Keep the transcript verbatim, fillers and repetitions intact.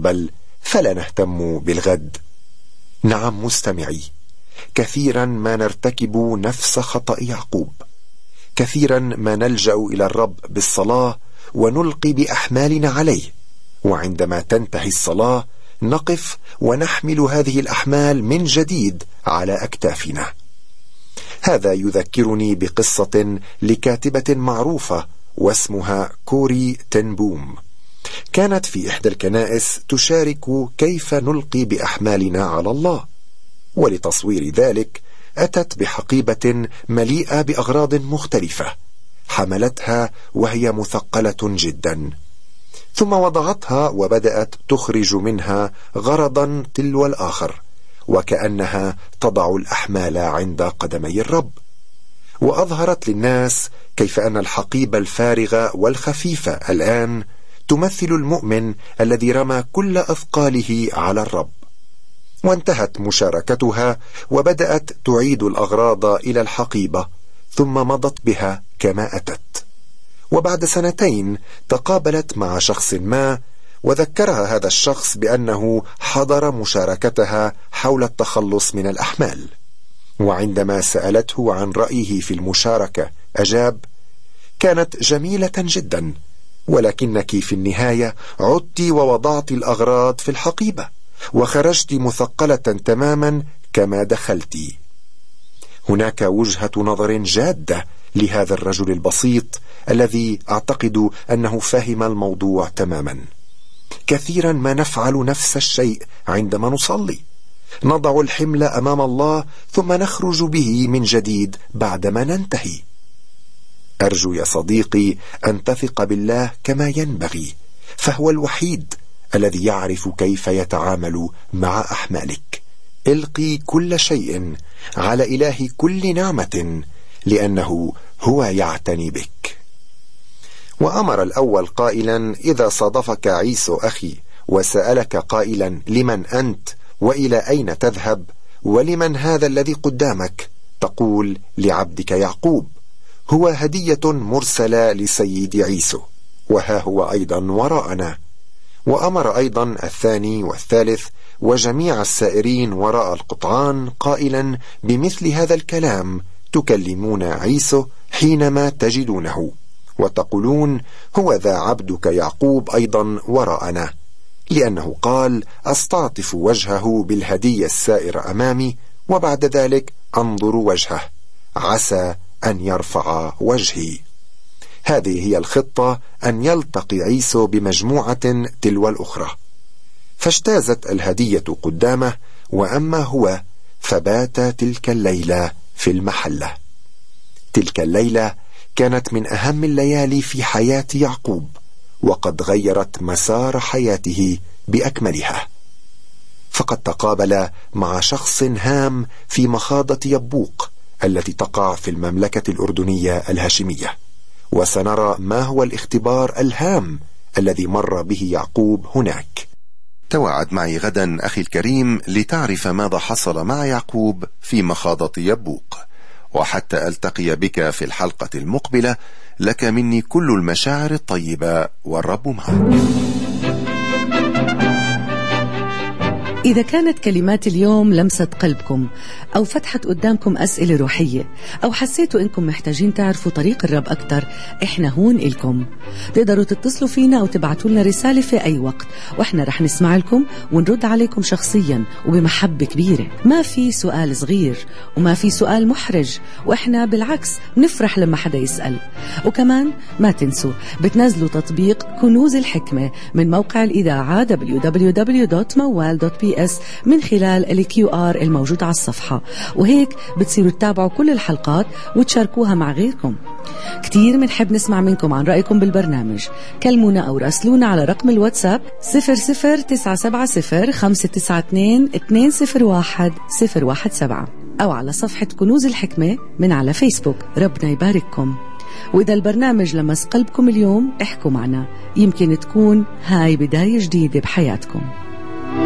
المستقبل فلا نهتم بالغد. نعم مستمعي، كثيرا ما نرتكب نفس خطأ يعقوب، كثيرا ما نلجأ إلى الرب بالصلاة ونلقي بأحمالنا عليه، وعندما تنتهي الصلاة نقف ونحمل هذه الأحمال من جديد على أكتافنا. هذا يذكرني بقصة لكاتبة معروفة واسمها كوري تن بوم. كانت في إحدى الكنائس تشارك كيف نلقي بأحمالنا على الله، ولتصوير ذلك أتت بحقيبة مليئة بأغراض مختلفة، حملتها وهي مثقلة جدا، ثم وضعتها وبدأت تخرج منها غرضا تلو الآخر، وكأنها تضع الأحمال عند قدمي الرب. وأظهرت للناس كيف أن الحقيبة الفارغة والخفيفة الآن تمثل المؤمن الذي رمى كل أثقاله على الرب. وانتهت مشاركتها وبدأت تعيد الأغراض إلى الحقيبة، ثم مضت بها كما أتت. وبعد سنتين تقابلت مع شخص ما، وذكرها هذا الشخص بأنه حضر مشاركتها حول التخلص من الأحمال. وعندما سألته عن رأيه في المشاركة أجاب: كانت جميلة جدا، ولكنك في النهاية عدت ووضعت الأغراض في الحقيبة، وخرجت مثقلة تماما كما دخلت. هناك وجهة نظر جادة لهذا الرجل البسيط الذي أعتقد أنه فهم الموضوع تماما. كثيرا ما نفعل نفس الشيء عندما نصلي، نضع الحمل أمام الله ثم نخرج به من جديد بعدما ننتهي. أرجو يا صديقي أن تثق بالله كما ينبغي، فهو الوحيد الذي يعرف كيف يتعامل مع أحمالك. القي كل شيء على إله كل نعمة، لأنه هو يعتني بك. وأمر الأول قائلا: إذا صادفك عيسو أخي وسألك قائلا: لمن أنت وإلى أين تذهب ولمن هذا الذي قدامك؟ تقول: لعبدك يعقوب، هو هدية مرسلة لسيد عيسو، وها هو أيضا وراءنا. وأمر أيضا الثاني والثالث وجميع السائرين وراء القطعان قائلا بمثل هذا الكلام: تكلمون عيسو حينما تجدونه، وتقولون: هو ذا عبدك يعقوب أيضا وراءنا، لأنه قال: أستعطف وجهه بالهدية السائرة أمامي، وبعد ذلك أنظر وجهه، عسى أن يرفع وجهي. هذه هي الخطة، أن يلتقي عيسو بمجموعة تلو الأخرى. فاجتازت الهدية قدامه، وأما هو فبات تلك الليلة في المحلة. تلك الليلة كانت من أهم الليالي في حياة يعقوب، وقد غيرت مسار حياته بأكملها. فقد تقابل مع شخص هام في مخاضة يبوق التي تقع في المملكة الأردنية الهاشمية، وسنرى ما هو الاختبار الهام الذي مر به يعقوب هناك. توعد معي غدا أخي الكريم لتعرف ماذا حصل مع يعقوب في مخاضة يبوق. وحتى ألتقي بك في الحلقة المقبلة، لك مني كل المشاعر الطيبة، والرب معك. إذا كانت كلمات اليوم لمست قلبكم، أو فتحت قدامكم أسئلة روحية، أو حسيتوا إنكم محتاجين تعرفوا طريق الرب أكتر، إحنا هون إلكم. تقدروا تتصلوا فينا أو تبعتوا لنا رسالة في أي وقت، وإحنا رح نسمع لكم ونرد عليكم شخصيا وبمحبة كبيرة. ما في سؤال صغير وما في سؤال محرج، وإحنا بالعكس نفرح لما حدا يسأل. وكمان ما تنسوا بتنزلوا تطبيق كنوز الحكمة من موقع الإذاعة دبليو دبليو دبليو دوت موال دوت بي اس من خلال الكيو آر الموجود على الصفحة، وهيك بتصيروا تتابعوا كل الحلقات وتشاركوها مع غيركم. كتير منحب نسمع منكم عن رأيكم بالبرنامج. كلمونا أو راسلونا على رقم الواتساب صفر صفر تسعة سبعة صفر خمسة تسعة اثنين اثنين صفر واحد صفر واحد سبعة، أو على صفحة كنوز الحكمة من على فيسبوك. ربنا يبارككم. وإذا البرنامج لمس قلبكم اليوم، احكوا معنا، يمكن تكون هاي بداية جديدة بحياتكم.